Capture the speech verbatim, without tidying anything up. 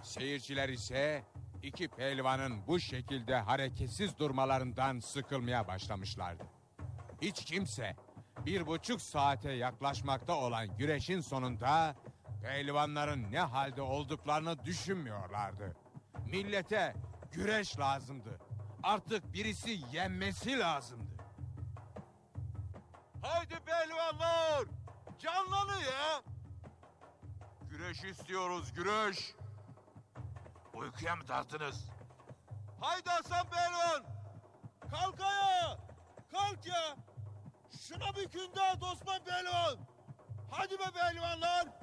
Seyirciler ise iki pehlivanın bu şekilde hareketsiz durmalarından sıkılmaya başlamışlardı. Hiç kimse bir buçuk saate yaklaşmakta olan güreşin sonunda pehlivanların ne halde olduklarını düşünmüyorlardı. Millete güreş lazımdı. Artık birisi yenmesi lazımdı. Haydi pehlivanlar! Canlanın ya! Güreş istiyoruz, güreş! Uykuya mı daldınız? Haydi Hasan pehlivan! Kalk ayağa! Kalk ya! Şuna bir gün daha Osman pehlivan! Hadi be pehlivanlar!